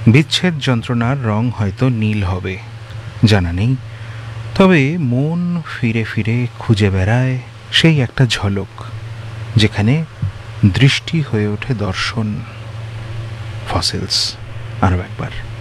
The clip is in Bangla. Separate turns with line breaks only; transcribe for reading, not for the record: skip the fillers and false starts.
বিচ্ছেদ যন্ত্রণার রং হয়তো নীল হবে, জানা নেই। তবে মন ফিরে ফিরে খুঁজে বেড়ায় সেই একটা ঝলক, যেখানে দৃষ্টি হয়ে ওঠে দর্শন। ফসিলস, আরও একবার।